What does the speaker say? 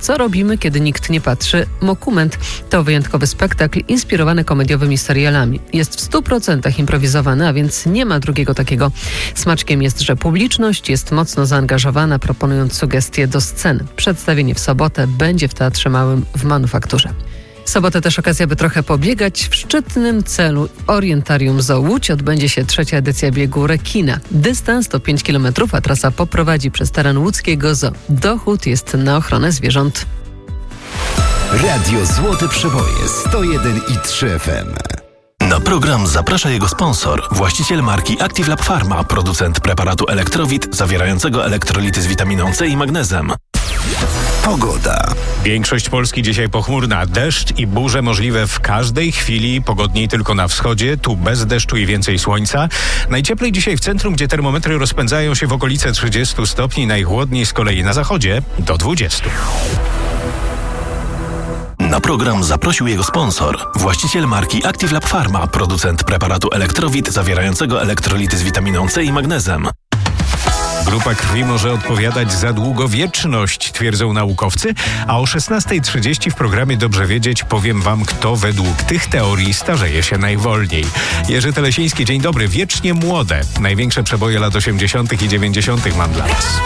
Co robimy, kiedy nikt nie patrzy? Mokument to wyjątkowy spektakl inspirowany komediowymi serialami. Jest w 100% improwizowany, a więc nie ma drugiego takiego. Smaczkiem jest, że publiczność jest mocno zaangażowana, proponując sugestie do scen. Przedstawienie w sobotę będzie w Teatrze Małym w Manufakturze. Sobotę też okazja, by trochę pobiegać. W szczytnym celu Orientarium Zoo Łódź odbędzie się 3. edycja biegu Rekina. Dystans to 5 km, a trasa poprowadzi przez teren łódzkiego zoo. Dochód jest na ochronę zwierząt. Radio Złote Przeboje 101,3 FM. Na program zaprasza jego sponsor, właściciel marki Active Lab Pharma, producent preparatu Elektrowit zawierającego elektrolity z witaminą C i magnezem. Pogoda. Większość Polski dzisiaj pochmurna. Deszcz i burze możliwe w każdej chwili. Pogodniej tylko na wschodzie. Tu bez deszczu i więcej słońca. Najcieplej dzisiaj w centrum, gdzie termometry rozpędzają się w okolice 30 stopni. Najchłodniej z kolei na zachodzie do 20. Na program zaprosił jego sponsor, właściciel marki Active Lab Pharma, producent preparatu Elektrowit zawierającego elektrolity z witaminą C i magnezem. Grupa krwi może odpowiadać za długowieczność, twierdzą naukowcy, a o 16:30 w programie Dobrze Wiedzieć powiem wam, kto według tych teorii starzeje się najwolniej. Jerzy Telesiński, dzień dobry. Wiecznie młode. Największe przeboje lat 80. i 90. mam dla was.